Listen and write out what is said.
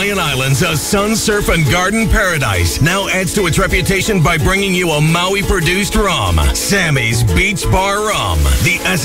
Hawaiian Islands, a sun, surf, and garden paradise, now adds to its reputation by bringing you a Maui-produced rum. Sammy's Beach Bar Rum. The